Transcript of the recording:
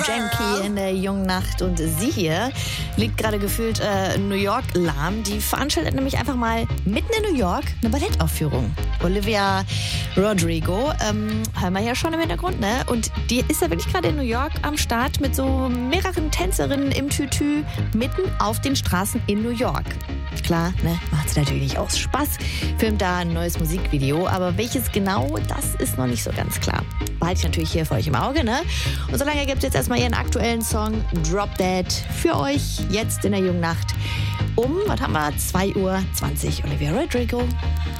Janky in der jungen Nacht und sie hier liegt gerade gefühlt New York lahm. Die veranstaltet nämlich einfach mal mitten in New York eine Ballettaufführung. Olivia Rodrigo, hören wir ja schon im Hintergrund, ne? Und die ist ja wirklich gerade in New York am Start mit so mehreren Tänzerinnen im Tütü mitten auf den Straßen in New York. Klar, ne, macht sie natürlich nicht aus Spaß, filmt da ein neues Musikvideo, aber welches genau, das ist noch nicht so ganz klar. Behalte ich natürlich hier für euch im Auge, ne? Und solange gibt es jetzt erstmal ihren aktuellen Song Drop Dead für euch, jetzt in der jungen Nacht um, was haben wir, 2:20 Uhr, Olivia Rodrigo.